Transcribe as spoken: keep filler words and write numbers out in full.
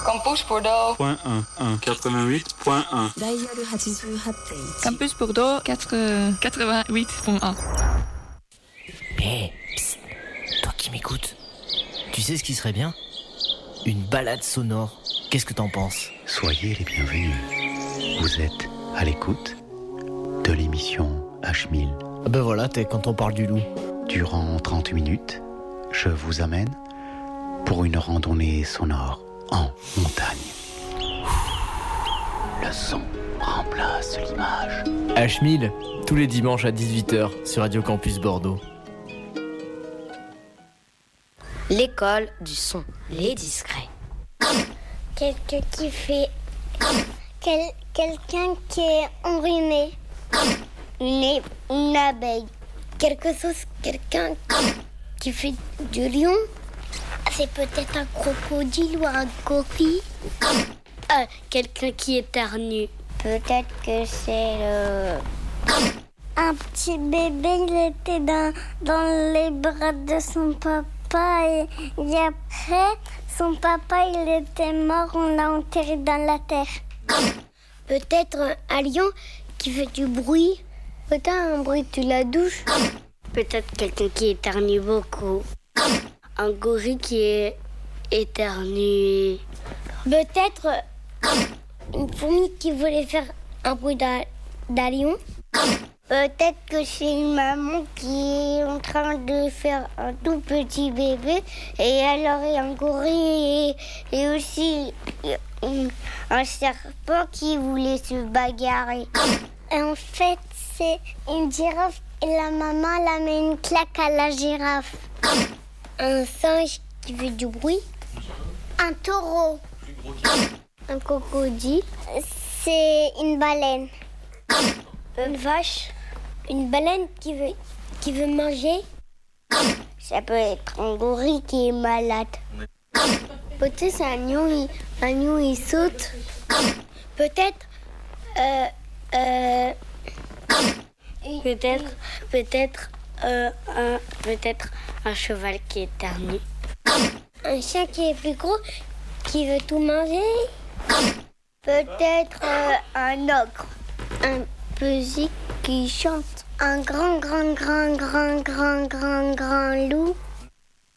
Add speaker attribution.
Speaker 1: Campus Bordeaux.
Speaker 2: Point un, un, quatre-vingt-huit point un.
Speaker 1: Campus Bordeaux, quatre, quatre-vingt-huit point un.
Speaker 3: Hé, hey, psst, toi qui m'écoutes, tu sais ce qui serait bien ? Une balade sonore. Qu'est-ce que t'en penses ?
Speaker 4: Soyez les bienvenus. Vous êtes à l'écoute de l'émission H mille.
Speaker 3: Ah ben voilà, t'es quand on parle du loup.
Speaker 4: Durant trente minutes, je vous amène pour une randonnée sonore en montagne. Le son remplace l'image.
Speaker 3: H mille, tous les dimanches à dix-huit heures sur Radio Campus Bordeaux.
Speaker 5: L'école du son, les discrets.
Speaker 6: Quelqu'un qui fait... Quel... Quelqu'un qui est enrhumé. Une, une abeille. Quelque chose, quelqu'un qui fait du lion. C'est peut-être un crocodile ou un gorille.
Speaker 5: Euh, quelqu'un qui éternue.
Speaker 6: Peut-être que c'est le... Un petit bébé, il était dans, dans les bras de son papa et, et après, son papa, il était mort, on l'a enterré dans la terre. Peut-être un lion qui fait du bruit. Peut-être un bruit de la douche.
Speaker 5: Peut-être quelqu'un qui éternue beaucoup. Un gorille qui est éternue.
Speaker 6: Peut-être une fourmi qui voulait faire un bruit d'un, d'un lion. Peut-être que c'est une maman qui est en train de faire un tout petit bébé. Et alors il y a un gorille et, et aussi un serpent qui voulait se bagarrer. Et en fait, c'est une girafe et la maman elle a mis une claque à la girafe. Un singe qui fait du bruit. Un taureau. Un crocodile. C'est une baleine. Une vache. Une baleine qui veut, qui veut manger. Ça peut être un gorille qui est malade. Peut-être un lion, il, un lion, il saute. Peut-être... Euh, euh,
Speaker 5: Peut-être, peut-être, euh, un, peut-être un cheval qui éternue.
Speaker 6: Un chien qui est plus gros, qui veut tout manger. Peut-être euh, un ogre. Un petit qui chante. Un grand, grand, grand, grand, grand, grand, grand loup